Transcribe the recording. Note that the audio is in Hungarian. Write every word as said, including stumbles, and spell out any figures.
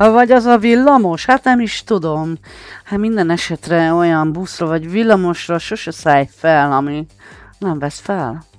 Vagy az a villamos? Hát nem is tudom. Hát minden esetre olyan buszra vagy villamosra sose szállj fel, ami nem vesz fel.